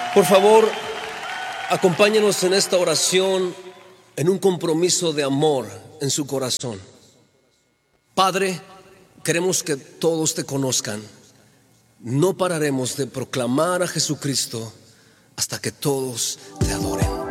Por favor, acompáñenos en esta oración en un compromiso de amor en su corazón. Padre, queremos que todos te conozcan. No pararemos de proclamar a Jesucristo hasta que todos te adoren.